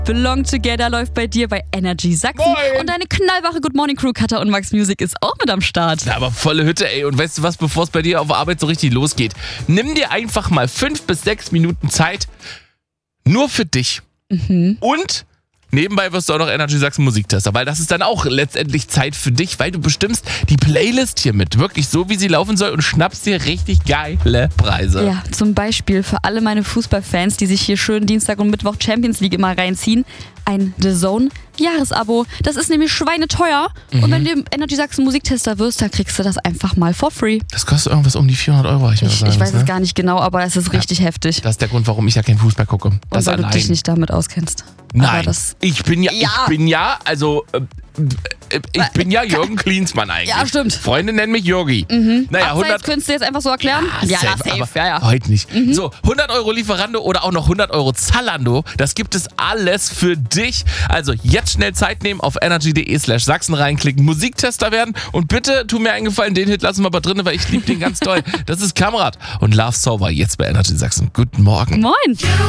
Belong Together läuft bei dir bei Energy Sachsen. Moin. Und deine knallwache Good Morning Crew, Katha und Max Music ist auch mit am Start. Ja, aber volle Hütte, ey. Und weißt du was, bevor es bei dir auf der Arbeit so richtig losgeht? Nimm dir einfach mal 5 bis 6 Minuten Zeit nur für dich. Und nebenbei wirst du auch noch Energy Sachsen Musiktester, weil das ist dann auch letztendlich Zeit für dich, weil du bestimmst die Playlist hier mit, wirklich so, wie sie laufen soll und schnappst dir richtig geile Preise. Ja, zum Beispiel für alle meine Fußballfans, die sich hier schön Dienstag und Mittwoch Champions League immer reinziehen, ein The Zone Jahresabo. Das ist nämlich schweineteuer. Und wenn du Energy Sachsen Musiktester wirst, dann kriegst du das einfach mal for free. Das kostet irgendwas um die 400 €. Ich weiß es gar nicht genau, aber es ist richtig heftig. Das ist der Grund, warum ich ja keinen Fußball gucke. Und weil du dich nicht damit auskennst. Nein, Aber ich bin ja Jürgen Klinsmann eigentlich. Ja, stimmt. Freunde nennen mich Jürgi. Naja, Abseits könntest du jetzt einfach so erklären? safe. Aber heute nicht. So, 100 € Lieferando oder auch noch 100 € Zalando, das gibt es alles für dich. Also jetzt schnell Zeit nehmen, auf energy.de/Sachsen reinklicken, Musiktester werden und bitte tu mir einen Gefallen, den Hit lassen wir mal drin, weil ich liebe den ganz doll. Das ist Kamerad und Love Sober jetzt bei Energy Sachsen. Guten Morgen. Moin.